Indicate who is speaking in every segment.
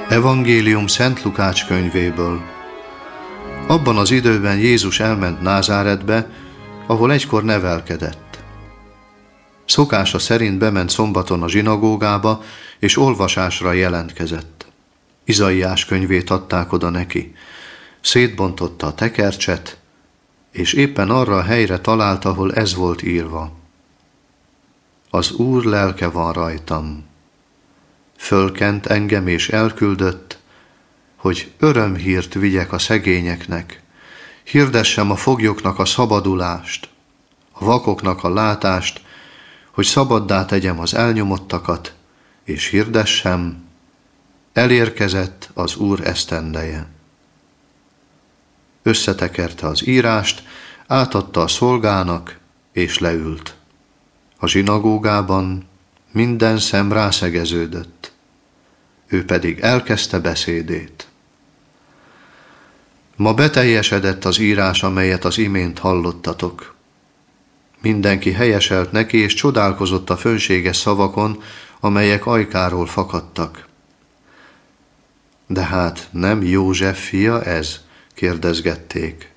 Speaker 1: Evangélium Szent Lukács könyvéből. Abban az időben Jézus elment Názáretbe, ahol egykor nevelkedett. Szokása szerint bement szombaton a zsinagógába, és olvasásra jelentkezett. Izaiás könyvét adták oda neki. Szétbontotta a tekercset, és éppen arra a helyre talált, ahol ez volt írva. Az Úr lelke van rajtam. Fölkent engem és elküldött, hogy örömhírt vigyek a szegényeknek, hirdessem a foglyoknak a szabadulást, a vakoknak a látást, hogy szabaddá tegyem az elnyomottakat, és hirdessem, elérkezett az Úr esztendeje. Összetekerte az írást, átadta a szolgának, és leült. A zsinagógában minden szem rászegeződött. Ő pedig elkezdte beszédét. Ma beteljesedett az írás, amelyet az imént hallottatok. Mindenki helyeselt neki, és csodálkozott a fönséges szavakon, amelyek ajkáról fakadtak. De hát nem József fia ez? Kérdezgették.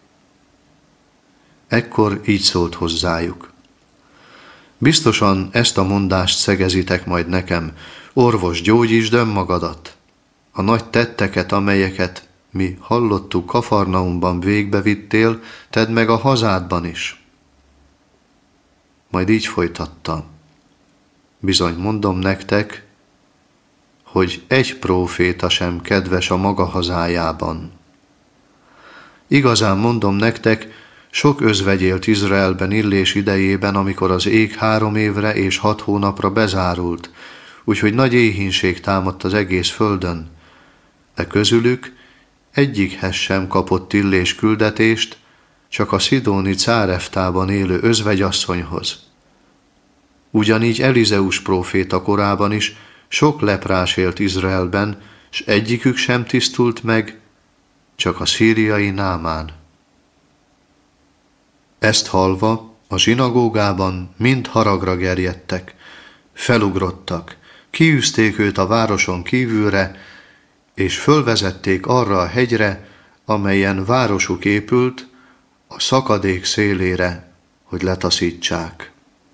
Speaker 1: Ekkor így szólt hozzájuk. Biztosan ezt a mondást szegezitek majd nekem, orvos, gyógyítsd önmagadat. A nagy tetteket, amelyeket mi hallottuk Kafarnaumban végbevittél, tedd meg a hazádban is. Majd így folytatta. Bizony mondom nektek, hogy egy próféta sem kedves a maga hazájában. Igazán mondom nektek, sok özvegy élt Izraelben Illés idejében, amikor az ég 3 évre és 6 hónapra bezárult, úgyhogy nagy éhínség támadt az egész földön. De közülük egyikhez sem kapott Illés küldetést, csak a szidóni Cáreftában élő özvegyasszonyhoz. Ugyanígy Elizeus próféta korában is sok leprás élt Izraelben, s egyikük sem tisztult meg, csak a szíriai Námán. Ezt hallva a zsinagógában mind haragra gerjedtek, felugrottak, kiűzték őt a városon kívülre, és fölvezették arra a hegyre, amelyen városuk épült, a szakadék szélére, hogy letaszítsák.